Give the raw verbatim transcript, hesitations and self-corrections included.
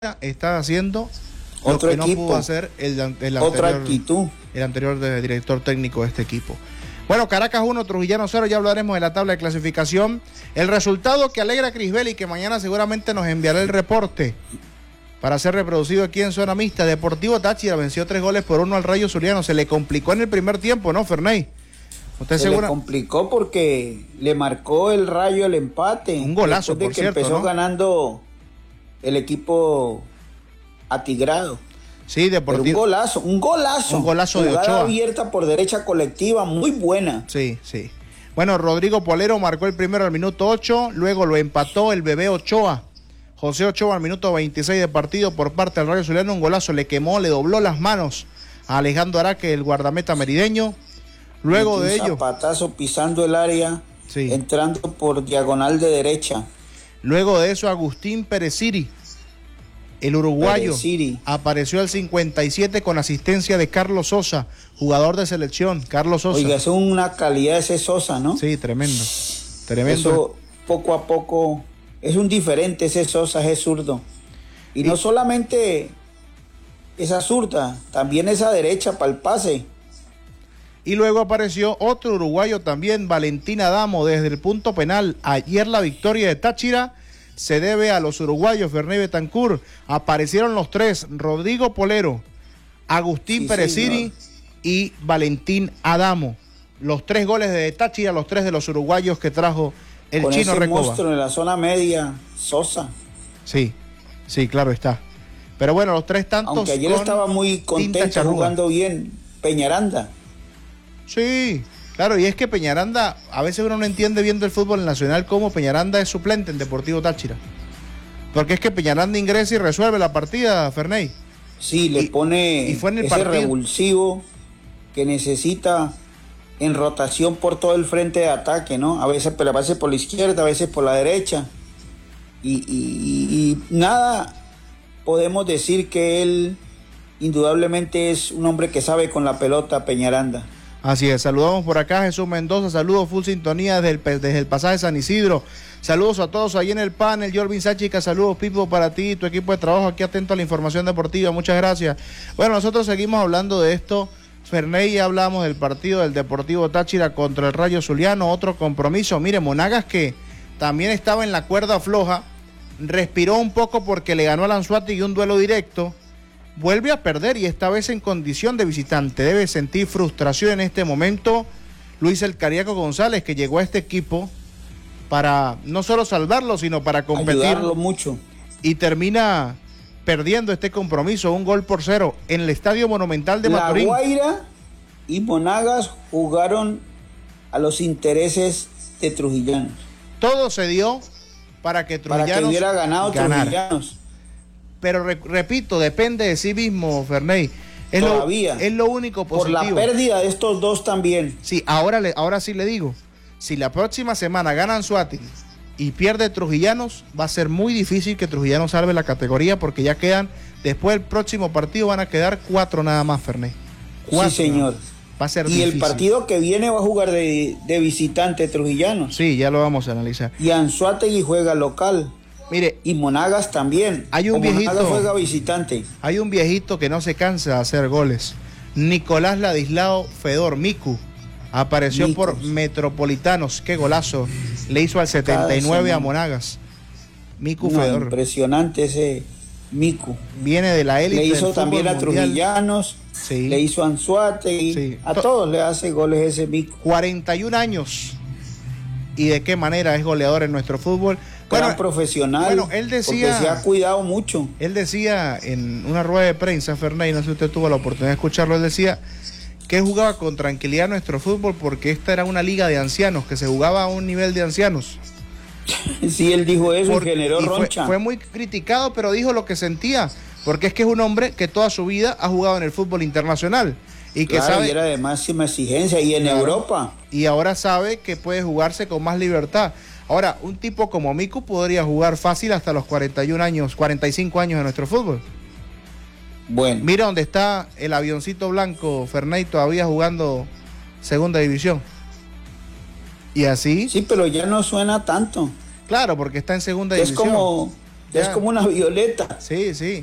está haciendo otro lo que equipo, no pudo hacer el, el otra anterior, actitud. el anterior de, director técnico de este equipo. Bueno, Caracas uno, Trujillano cero, ya hablaremos de la tabla de clasificación. El resultado que alegra a Crisbel y que mañana seguramente nos enviará el reporte para ser reproducido aquí en Zona Mixta. Deportivo Táchira venció tres goles por uno al Rayo Zuliano. Se le complicó en el primer tiempo, ¿no, Ferney? ¿Usted se segura? Le complicó porque le marcó el Rayo el empate. Un golazo, después de por que cierto, empezó ¿no? ganando el equipo atigrado. Sí, Deportivo. Pero un golazo, un golazo. Un golazo de Ochoa. Jugada abierta por derecha colectiva, muy buena. Sí, sí. Bueno, Rodrigo Polero marcó el primero al minuto ocho, luego lo empató el bebé Ochoa. José Ochoa al minuto veintiséis de partido por parte del Rayo Zuliano, un golazo, le quemó, le dobló las manos a Alejandro Araque, el guardameta merideño. Luego un de ello. Zapatazo pisando el área, sí. Entrando por diagonal de derecha. Luego de eso, Agustín Pereciri, el uruguayo, Pereciri. apareció al cincuenta y siete con asistencia de Carlos Sosa, jugador de selección. Carlos Sosa. Oiga, es una calidad ese Sosa, ¿no? Sí, tremendo. Tremendo. Eso poco a poco es un diferente ese Sosa, es zurdo. Y, y no solamente esa zurda, también esa derecha para el pase. Y luego apareció otro uruguayo también, Valentín Adamo, desde el punto penal. Ayer la victoria de Táchira se debe a los uruguayos, Ferney Betancur. Aparecieron los tres, Rodrigo Polero, Agustín sí, Pereciri señor. y Valentín Adamo. Los tres goles de Táchira, los tres de los uruguayos que trajo el Con chino ese Recoba. Monstruo en la zona media, Sosa. Sí, sí, claro está. Pero bueno, los tres tantos. Aunque ayer estaba muy contento jugando bien Peñaranda. Sí, claro, y es que Peñaranda, a veces uno no entiende bien del fútbol nacional cómo Peñaranda es suplente en Deportivo Táchira. Porque es que Peñaranda ingresa y resuelve la partida, Ferney. Sí, le y, pone y fue en el ese partido. revulsivo que necesita en rotación por todo el frente de ataque, ¿no? A veces, pero a veces por la izquierda, a veces por la derecha. Y, y, y, y nada, podemos decir que él indudablemente es un hombre que sabe con la pelota, Peñaranda. Así es, saludamos por acá a Jesús Mendoza, saludos full sintonía desde el, desde el pasaje San Isidro, saludos a todos ahí en el panel, Jorvin Sáchica, saludos Pipo para ti y tu equipo de trabajo aquí atento a la información deportiva, muchas gracias. Bueno, nosotros seguimos hablando de esto, Ferney, ya hablamos del partido del Deportivo Táchira contra el Rayo Zuliano, otro compromiso, mire, Monagas que también estaba en la cuerda floja, respiró un poco porque le ganó al Anzoátegui un duelo directo, vuelve a perder y esta vez en condición de visitante. Debe sentir frustración en este momento Luis El Cariaco González, que llegó a este equipo para no solo salvarlo, sino para competir. Ayudarlo mucho. Y termina perdiendo este compromiso, un gol por cero, en el Estadio Monumental de Maturín. La Guaira y Monagas jugaron a los intereses de Trujillanos. Todo se dio para que Trujillanos para que hubiera ganado ganara. Trujillanos. Pero re, repito, depende de sí mismo, Ferney. Es Todavía. Lo, es lo único positivo. Por la pérdida de estos dos también. Sí, ahora, le, ahora sí le digo, si la próxima semana ganan Anzoátegui y pierde Trujillanos, va a ser muy difícil que Trujillanos salve la categoría porque ya quedan, después del próximo partido van a quedar cuatro nada más, Ferney. Cuatro, sí, señor. Va a ser y difícil. El partido que viene va a jugar de, de visitante Trujillanos. Sí, ya lo vamos a analizar. Y Anzoátegui juega local. Mire, y Monagas también. Hay un o viejito. Monagas juega visitante. Hay un viejito que no se cansa de hacer goles. Nicolás Ladislao Fedor, Miku. Apareció Micos. por Metropolitanos. Qué golazo. Le hizo al setenta y nueve a Monagas. Miku no, Fedor. Impresionante ese Miku. Viene de la élite. Le hizo también a mundial. Trujillanos. Sí. Le hizo a Anzoátegui. Sí. A to- todos le hace goles ese Miku. cuarenta y un años. Y de qué manera es goleador en nuestro fútbol. Bueno, Bueno, profesional, bueno, él decía, porque se ha cuidado mucho. Él decía en una rueda de prensa, Ferney, no sé si usted tuvo la oportunidad de escucharlo, él decía que él jugaba con tranquilidad nuestro fútbol porque esta era una liga de ancianos, que se jugaba a un nivel de ancianos. Sí, él dijo eso Por, y generó y roncha. Fue, fue muy criticado, pero dijo lo que sentía, porque es que es un hombre que toda su vida ha jugado en el fútbol internacional. Y que claro, sabe, y era de máxima exigencia, y en claro, Europa. Y ahora sabe que puede jugarse con más libertad. Ahora, un tipo como Miku podría jugar fácil hasta los cuarenta y un años, cuarenta y cinco años de nuestro fútbol. Bueno. Mira dónde está el avioncito blanco, Ferney, todavía jugando segunda división. Y así. Sí, pero ya no suena tanto. Claro, porque está en segunda es división. Es como Ya es como una violeta. Sí, sí.